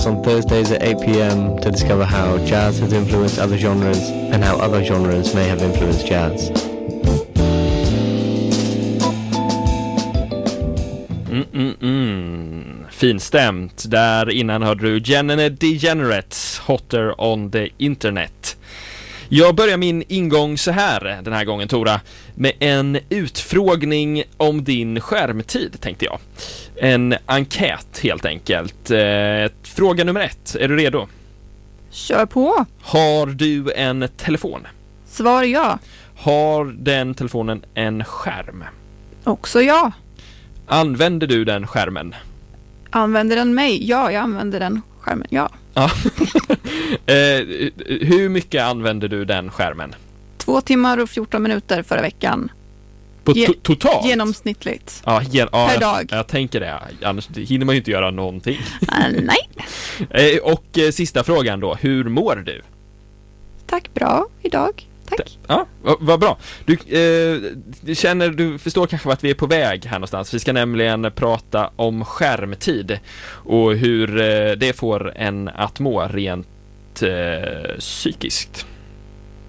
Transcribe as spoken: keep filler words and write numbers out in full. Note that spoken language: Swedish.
On Thursdays at eight p.m. to discover how jazz has influenced other genres and how other genres may have influenced jazz. Mm, mm, mm. Finstämt. Där innan hörde du Jenny Degenerates, Hotter on the Internet. Jag börjar min ingång så här den här gången, Tora, med en utfrågning om din skärmtid, tänkte jag. En enkät helt enkelt. Eh, fråga nummer ett, är du redo? Kör på. Har du en telefon? Svar ja. Har den telefonen en skärm? Också ja. Använder du den skärmen? Använder den mig? Ja, jag använder den skärmen, ja. Ja. eh, hur mycket använder du den skärmen? Två timmar och fjorton minuter förra veckan. På Ge- to- totalt? Genomsnittligt. Ja, gen- ja, per jag, dag. Jag tänker det. Annars hinner man ju inte göra någonting. Uh, nej. eh, och eh, sista frågan då. Hur mår du? Tack, bra idag. Tack. Ja, vad va bra. Du, eh, du känner, du förstår kanske att vi är på väg här någonstans. Vi ska nämligen prata om skärmtid och hur eh, det får en att må rent eh, psykiskt.